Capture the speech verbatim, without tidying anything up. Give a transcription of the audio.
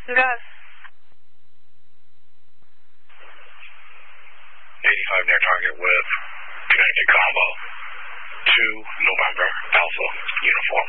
Gus. eighty-five near target with connected combo. two November Alpha uniform.